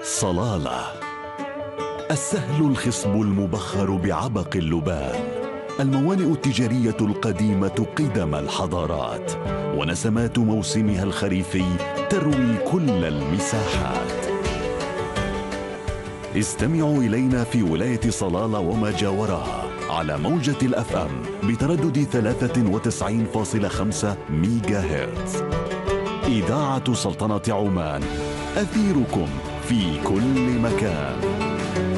صلالة، السهل الخصب المبخر بعبق اللبان، الموانئ التجارية القديمة قدم الحضارات، ونسمات موسمها الخريفي تروي كل المساحات. استمعوا إلينا في ولاية صلالة وما جاورها على موجة الأف أم بتردد 93.5 ميجا هرتز. إذاعة سلطنة عمان، أثيركم في كل مكان.